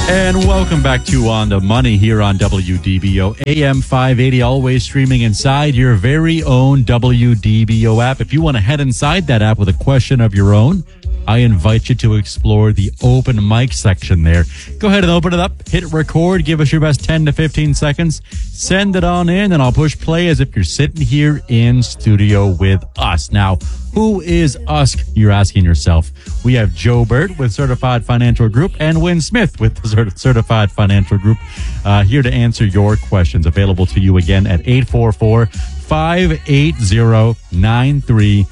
And welcome back to On the Money here on WDBO AM 580, always streaming inside your very own WDBO app. If you want to head inside that app with a question of your own, I invite you to explore the open mic section there. Go ahead and open it up, hit record, give us your best 10 to 15 seconds, send it on in, and I'll push play as if you're sitting here in studio with us. Now, who is us, you're asking yourself? We have Joe Burt with Certified Financial Group and Wynn Smith with the Certified Financial Group here to answer your questions. Available to you again at 844-580-9326,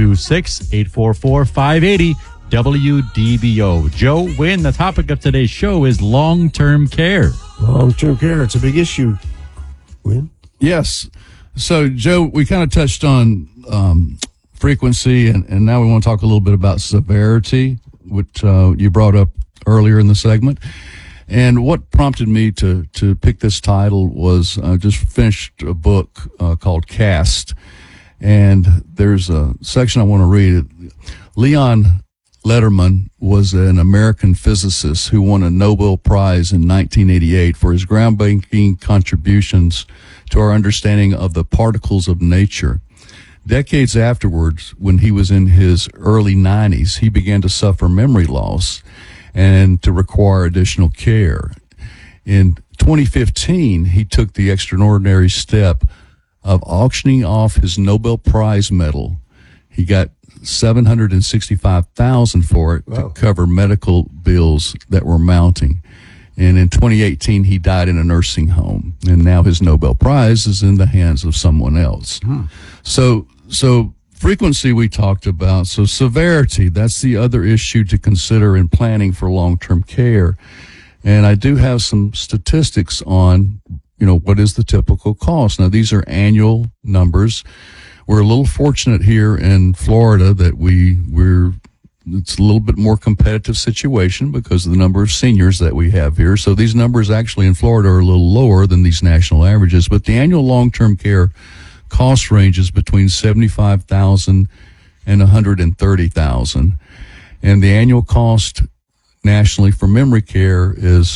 844-580 WDBO. Joe, Wynn, the topic of today's show is long-term care. Long-term care, it's a big issue. Wynn? Yes. So, Joe, we kind of touched on frequency, and now we want to talk a little bit about severity, which you brought up earlier in the segment. And what prompted me to pick this title was I just finished a book called Cast, and there's a section I want to read. Leon Lederman was an American physicist who won a Nobel Prize in 1988 for his groundbreaking contributions to our understanding of the particles of nature. Decades afterwards, when he was in his early 90s, he began to suffer memory loss and to require additional care. In 2015, he took the extraordinary step of auctioning off his Nobel Prize medal. He got $765,000 for it to cover medical bills that were mounting. And in 2018, he died in a nursing home. And now his Nobel Prize is in the hands of someone else. So frequency we talked about. So severity, that's the other issue to consider in planning for long-term care. And I do have some statistics on, what is the typical cost. Now, these are annual numbers. We're a little fortunate here in Florida that it's a little bit more competitive situation because of the number of seniors that we have here. So these numbers actually in Florida are a little lower than these national averages, but the annual long-term care cost ranges between $75,000 and $130,000. And the annual cost nationally for memory care is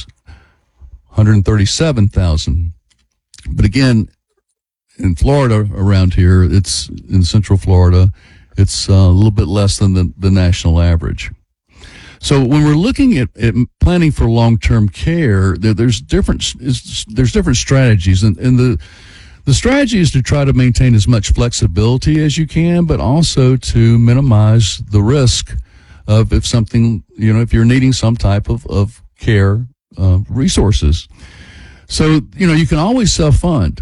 $137,000. But again, in Florida around here, it's in Central Florida, it's a little bit less than the national average. So when we're looking at planning for long-term care, there's different strategies, and the strategy is to try to maintain as much flexibility as you can, but also to minimize the risk of if you're needing some type of care resources. So, you can always self-fund.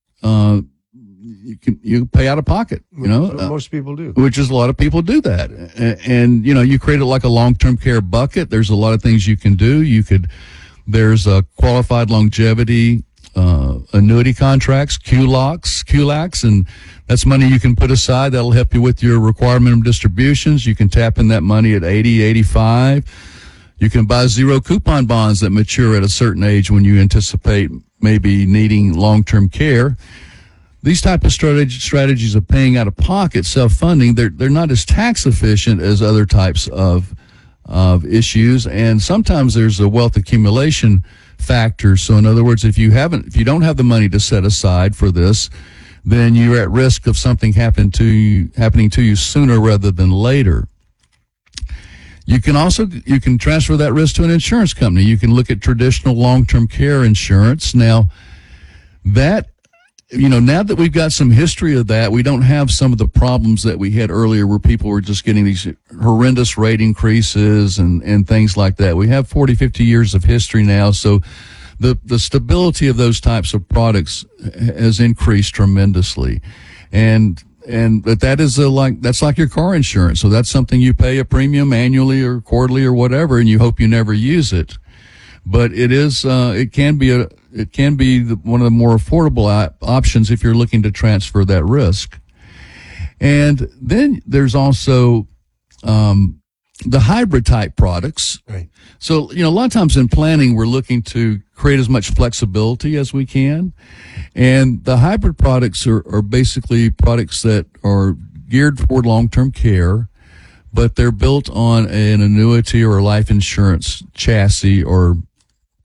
You pay out of pocket, most people do, which is a lot of people do that. And you create it like a long-term care bucket. There's a lot of things you can do. There's a qualified longevity annuity contracts, QLACs, and that's money you can put aside. That'll help you with your required minimum distributions. You can tap in that money at 80, 85. You can buy zero coupon bonds that mature at a certain age when you anticipate maybe needing long-term care. These type of strategies of paying out of pocket, self-funding, they're not as tax efficient as other types of issues, and sometimes there's a wealth accumulation factor. So in other words, if you don't have the money to set aside for this, then you're at risk of something happening to you sooner rather than later. You can transfer that risk to an insurance company. You can look at traditional long-term care insurance. Now that we've got some history of that, we don't have some of the problems that we had earlier where people were just getting these horrendous rate increases and things like that. We have 40, 50 years of history now, so the stability of those types of products has increased tremendously. But that's like your car insurance. So that's something you pay a premium annually or quarterly or whatever, and you hope you never use it. But it can be one of the more affordable options if you're looking to transfer that risk. And then there's also the hybrid type products. Right. So, a lot of times in planning, we're looking to create as much flexibility as we can. And the hybrid products are basically products that are geared toward long-term care, but they're built on an annuity or a life insurance chassis or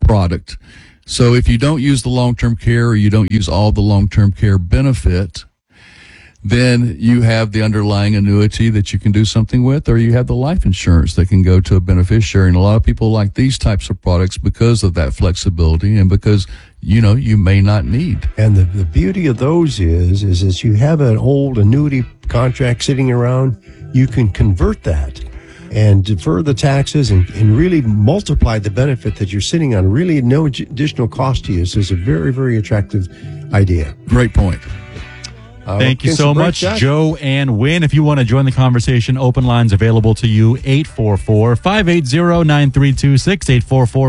product. So if you don't use the long-term care or you don't use all the long-term care benefit, then you have the underlying annuity that you can do something with, or you have the life insurance that can go to a beneficiary. And a lot of people like these types of products because of that flexibility and because, you may not need. And the beauty of those is you have an old annuity contract sitting around, you can convert that and defer the taxes and really multiply the benefit that you're sitting on. Really no additional cost to you. So it's a very, very attractive idea. Great point. Thank you so much, Joe and Wynn. If you want to join the conversation, open lines available to you, 844-580-9326,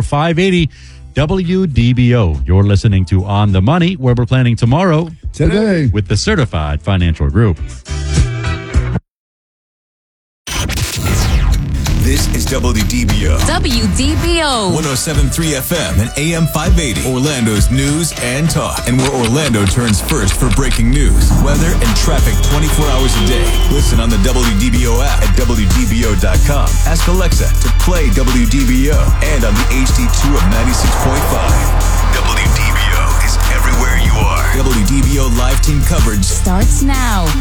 844-580-WDBO. You're listening to On the Money, where we're planning tomorrow Today with the Certified Financial Group. This is WDBO. WDBO. 107.3 FM and AM 580. Orlando's news and talk. And where Orlando turns first for breaking news, weather, and traffic 24 hours a day. Listen on the WDBO app at WDBO.com. Ask Alexa to play WDBO and on the HD2 of 96.5. WDBO is everywhere you are. WDBO live team coverage starts now.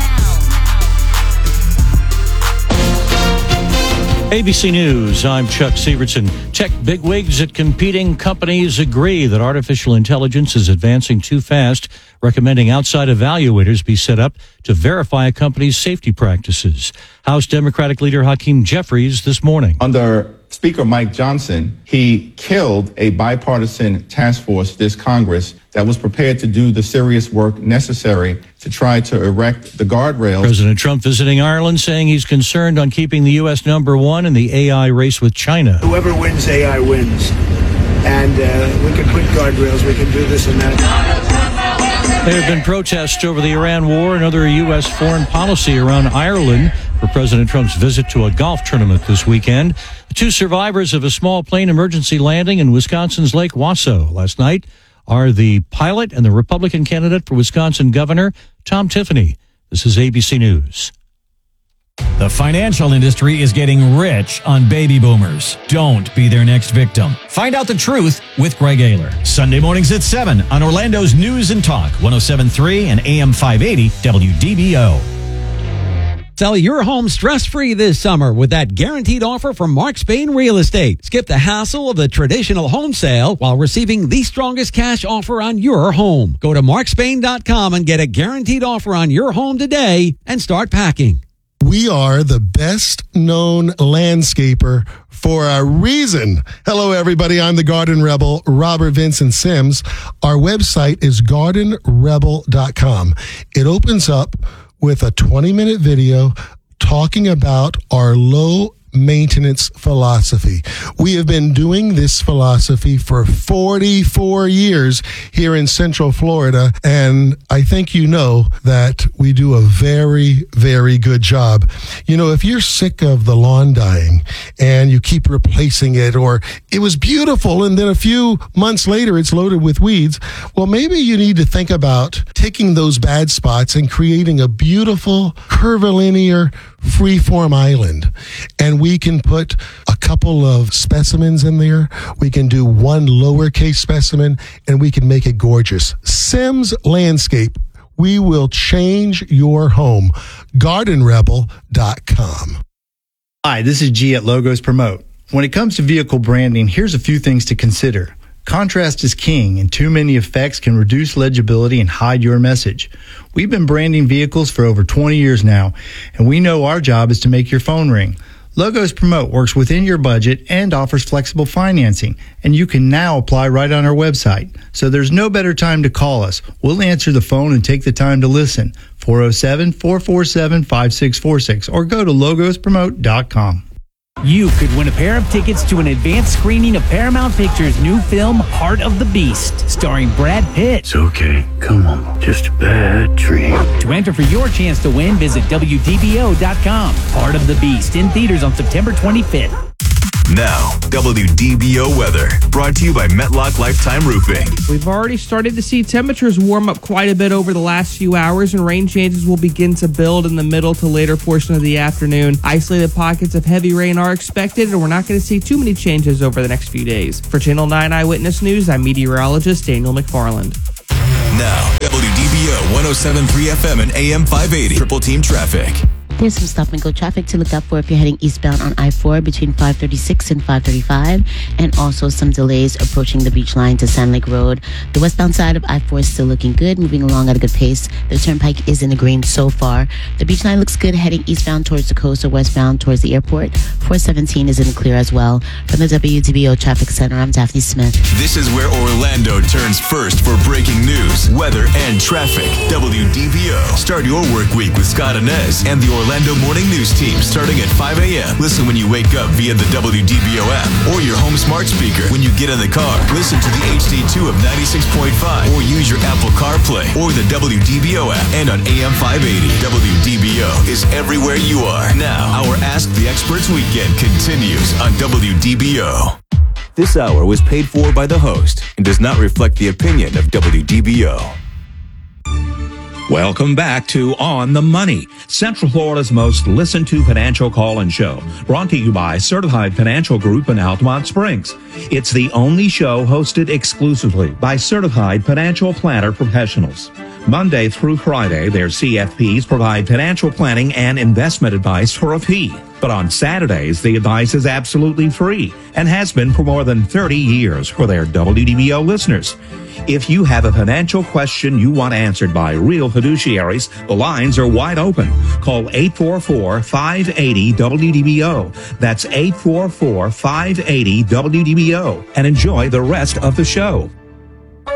ABC News, I'm Chuck Severson. Tech bigwigs at competing companies agree that artificial intelligence is advancing too fast, recommending outside evaluators be set up to verify a company's safety practices. House Democratic leader Hakeem Jeffries this morning. Under Speaker Mike Johnson, he killed a bipartisan task force this Congress that was prepared to do the serious work necessary to try to erect the guardrails. President Trump visiting Ireland, saying he's concerned on keeping the U.S. number one in the AI race with China. Whoever wins, AI wins. And we can put guardrails, we can do this and that. There have been protests over the Iran war and other U.S. foreign policy around Ireland for President Trump's visit to a golf tournament this weekend. The two survivors of a small plane emergency landing in Wisconsin's Lake Wausau last night are the pilot and the Republican candidate for Wisconsin Governor, Tom Tiffany. This is ABC News. The financial industry is getting rich on baby boomers. Don't be their next victim. Find out the truth with Greg Ayler. Sunday mornings at 7 on Orlando's News and Talk, 107.3 and AM 580 WDBO. Sell your home stress-free this summer with that guaranteed offer from Mark Spain Real Estate. Skip the hassle of the traditional home sale while receiving the strongest cash offer on your home. Go to markspain.com and get a guaranteed offer on your home today and start packing. We are the best known landscaper for a reason. Hello, everybody. I'm the Garden Rebel, Robert Vincent Sims. Our website is gardenrebel.com. It opens up with a 20-minute video talking about our low maintenance philosophy. We have been doing this philosophy for 44 years here in Central Florida, and I think you know that we do a very, very good job. You know, if you're sick of the lawn dying and you keep replacing it, or it was beautiful and then a few months later it's loaded with weeds, well, maybe you need to think about taking those bad spots and creating a beautiful curvilinear freeform island. And we can put a couple of specimens in there. We can do one lowercase specimen, and we can make it gorgeous. Sims Landscape. We will change your home. GardenRebel.com. Hi, this is G at Logos Promote. When it comes to vehicle branding, here's a few things to consider. Contrast is king, and too many effects can reduce legibility and hide your message. We've been branding vehicles for over 20 years now, and we know our job is to make your phone ring. Logos Promote works within your budget and offers flexible financing, and you can now apply right on our website. So there's no better time to call us. We'll answer the phone and take the time to listen. 407-447-5646 or go to logospromote.com. You could win a pair of tickets to an advanced screening of Paramount Pictures' new film, Heart of the Beast, starring Brad Pitt. It's okay. Come on. Just a bad dream. To enter for your chance to win, visit WDBO.com. Heart of the Beast in theaters on September 25th. Now, WDBO weather, brought to you by Metlock Lifetime Roofing. We've already started to see temperatures warm up quite a bit over the last few hours, and rain chances will begin to build in the middle to later portion of the afternoon. Isolated pockets of heavy rain are expected, and we're not going to see too many changes over the next few days. For Channel 9 Eyewitness News, I'm meteorologist Daniel McFarland. Now, WDBO 107.3 FM and AM 580. Triple Team Traffic. There's some stop-and-go traffic to look out for if you're heading eastbound on I-4 between 536 and 535, and also some delays approaching the beach line to Sand Lake Road. The westbound side of I-4 is still looking good, moving along at a good pace. The turnpike is in the green so far. The beach line looks good heading eastbound towards the coast or westbound towards the airport. 417 is in the clear as well. From the WDBO Traffic Center, I'm Daphne Smith. This is where Orlando turns first for breaking news, weather, and traffic. WDBO. Start your work week with Scott Inez and the Orlando Morning News Team starting at 5 a.m. Listen when you wake up via the WDBO app or your home smart speaker. When you get in the car, listen to the HD2 of 96.5 or use your Apple CarPlay or the WDBO app. And on AM 580, WDBO is everywhere you are. Now, our Ask the Experts weekend continues on WDBO. This hour was paid for by the host and does not reflect the opinion of WDBO. Welcome back to On the Money, Central Florida's most listened to financial call-in show, brought to you by Certified Financial Group in Altamont Springs. It's the only show hosted exclusively by certified financial planner professionals. Monday through Friday, their CFPs provide financial planning and investment advice for a fee. But on Saturdays, the advice is absolutely free and has been for more than 30 years for their WDBO listeners. If you have a financial question you want answered by real fiduciaries, the lines are wide open. Call 844-580-WDBO. That's 844-580-WDBO and enjoy the rest of the show.